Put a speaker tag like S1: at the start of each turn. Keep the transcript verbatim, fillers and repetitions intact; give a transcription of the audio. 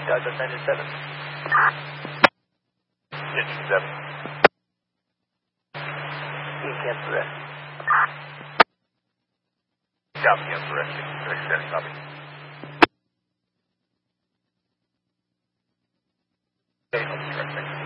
S1: Douglas engine seven.
S2: Engine seven.
S1: Team cancel rest.
S2: Copy, cancel rest. Engine seven, copy. Okay, no, correct, thank you.